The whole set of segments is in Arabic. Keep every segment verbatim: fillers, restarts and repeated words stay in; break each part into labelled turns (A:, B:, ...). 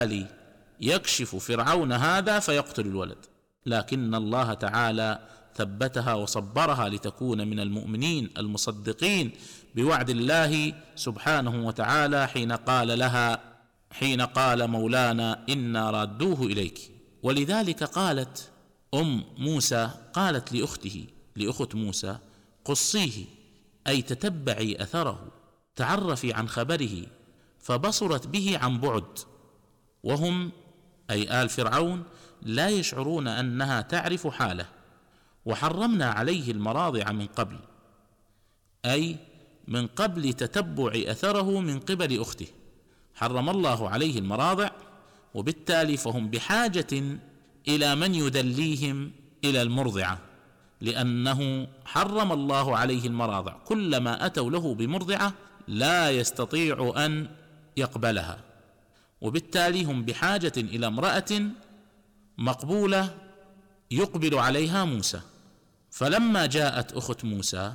A: يكشف فرعون هذا فيقتل الولد، لكن الله تعالى ثبتها وصبرها لتكون من المؤمنين المصدقين بوعد الله سبحانه وتعالى حين قال لها حين قال مولانا إنا رادوه إليك. ولذلك قالت أم موسى قالت لأخته لأخت موسى قصيه، أي تتبعي أثره، تعرفي عن خبره. فبصرت به عن بعد، وهم أي آل فرعون لا يشعرون أنها تعرف حاله. وحرمنا عليه المراضع من قبل، أي من قبل تتبع أثره من قبل أخته، حرم الله عليه المراضع، وبالتالي فهم بحاجة إلى من يدليهم إلى المرضعة، لأنه حرم الله عليه المراضع، كلما أتوا له بمرضعة لا يستطيع أن يقبلها، وبالتالي هم بحاجة إلى امرأة مقبولة يقبل عليها موسى. فلما جاءت أخت موسى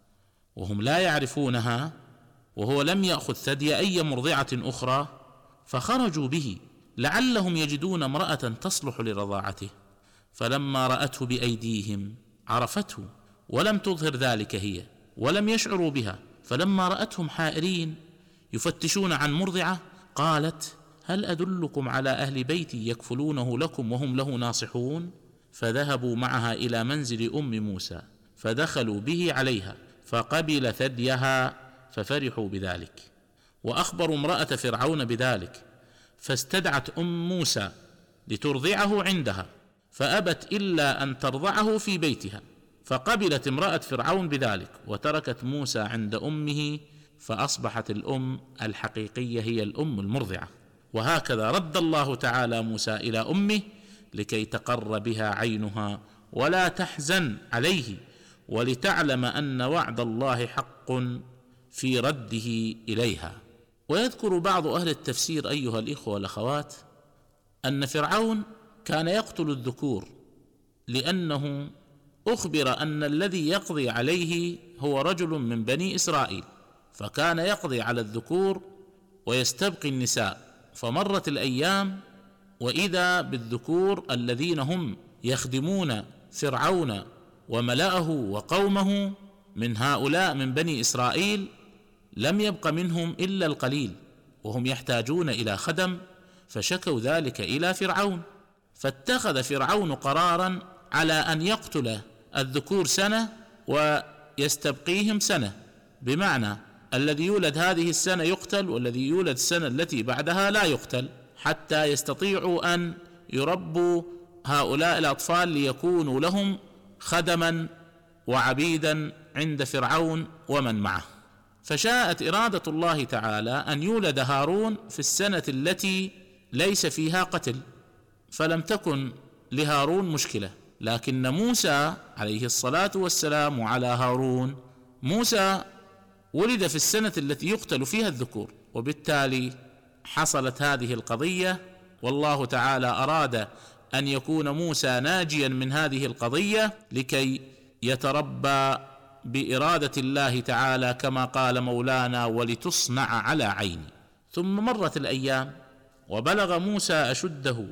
A: وهم لا يعرفونها وهو لم يأخذ ثدي أي مرضعة أخرى، فخرجوا به لعلهم يجدون امرأة تصلح لرضاعته. فلما رأته بأيديهم عرفته ولم تظهر ذلك هي ولم يشعروا بها، فلما رأتهم حائرين يفتشون عن مرضعة قالت هل أدلكم على أهل بيتي يكفلونه لكم وهم له ناصحون؟ فذهبوا معها إلى منزل أم موسى فدخلوا به عليها فقبل ثديها ففرحوا بذلك، وأخبروا امرأة فرعون بذلك، فاستدعت أم موسى لترضعه عندها، فأبت إلا أن ترضعه في بيتها، فقبلت امرأة فرعون بذلك وتركت موسى عند أمه، فأصبحت الأم الحقيقية هي الأم المرضعة. وهكذا رد الله تعالى موسى إلى أمه لكي تقر بها عينها ولا تحزن عليه، ولتعلم أن وعد الله حق في رده إليها. ويذكر بعض أهل التفسير أيها الإخوة والأخوات أن فرعون كان يقتل الذكور، لأنه أخبر أن الذي يقضي عليه هو رجل من بني إسرائيل، فكان يقضي على الذكور ويستبقي النساء. فمرت الأيام وإذا بالذكور الذين هم يخدمون فرعون وملأه وقومه من هؤلاء من بني إسرائيل لم يبق منهم إلا القليل، وهم يحتاجون إلى خدم، فشكوا ذلك إلى فرعون. فاتخذ فرعون قرارا على أن يقتل الذكور سنة ويستبقيهم سنة، بمعنى الذي يولد هذه السنة يقتل والذي يولد السنة التي بعدها لا يقتل، حتى يستطيعوا أن يربوا هؤلاء الأطفال ليكونوا لهم خدما وعبيدا عند فرعون ومن معه. فشاءت إرادة الله تعالى أن يولد هارون في السنة التي ليس فيها قتل، فلم تكن لهارون مشكلة. لكن موسى عليه الصلاة والسلام وعلى هارون، موسى ولد في السنة التي يقتل فيها الذكور، وبالتالي حصلت هذه القضية، والله تعالى أراد أن يكون موسى ناجيا من هذه القضية لكي يتربى بإرادة الله تعالى كما قال مولانا ولتصنع على عيني. ثم مرت الأيام وبلغ موسى أشده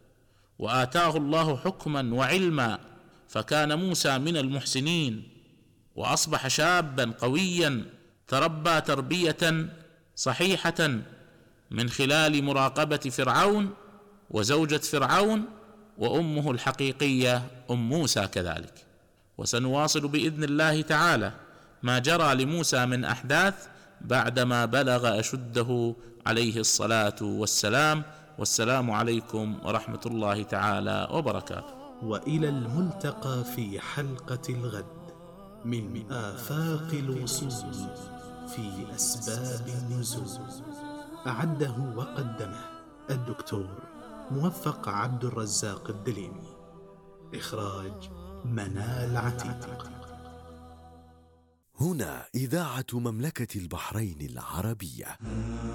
A: وآتاه الله حكما وعلما، فكان موسى من المحسنين وأصبح شابا قويا تربى تربية صحيحة من خلال مراقبة فرعون وزوجة فرعون وأمه الحقيقية أم موسى كذلك. وسنواصل بإذن الله تعالى ما جرى لموسى من أحداث بعدما بلغ أشده عليه الصلاة والسلام. والسلام عليكم ورحمة الله تعالى وبركاته.
B: وإلى الملتقى في حلقة الغد من آفاق الوصول في أسباب النزول. أعده وقدمه الدكتور موفق عبد الرزاق الدليمي. إخراج منال عتيق.
C: هنا إذاعة مملكة البحرين العربية.